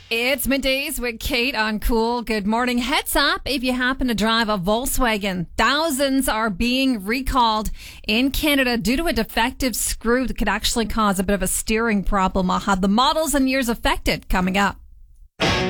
It's middays with Kate on Cool. Good morning. Heads up if you happen to drive a Volkswagen. Thousands are being recalled in Canada due to a defective screw that could actually cause a bit of a steering problem. I'll have the models and years affected coming up.